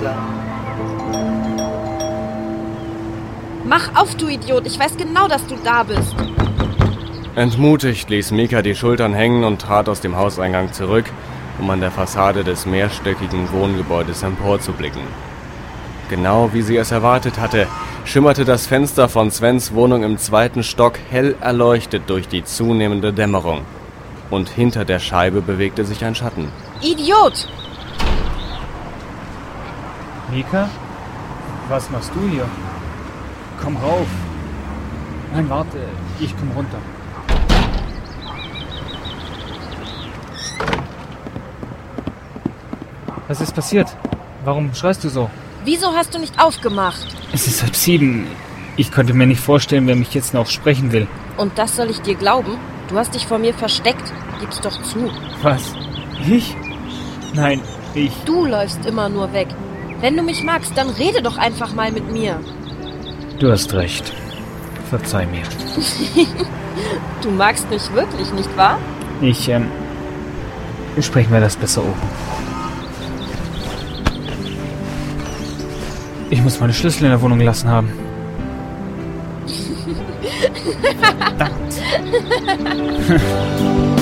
klar. Mach auf, du Idiot. Ich weiß genau, dass du da bist. Entmutigt ließ Mika die Schultern hängen und trat aus dem Hauseingang zurück, um an der Fassade des mehrstöckigen Wohngebäudes emporzublicken. Genau wie sie es erwartet hatte, schimmerte das Fenster von Svens Wohnung im 2. Stock hell erleuchtet durch die zunehmende Dämmerung. Und hinter der Scheibe bewegte sich ein Schatten. Idiot! Mika? Was machst du hier? Komm rauf. Nein, warte, ich komm runter. Was ist passiert? Warum schreist du so? Wieso hast du nicht aufgemacht? Es ist 6:30. Ich konnte mir nicht vorstellen, wer mich jetzt noch sprechen will. Und das soll ich dir glauben? Du hast dich vor mir versteckt. Gib's doch zu. Was? Ich? Nein, ich... Du läufst immer nur weg. Wenn du mich magst, dann rede doch einfach mal mit mir. Du hast recht. Verzeih mir. Du magst mich wirklich, nicht wahr? Besprechen wir das besser oben. Ich muss meine Schlüssel in der Wohnung gelassen haben. Verdammt.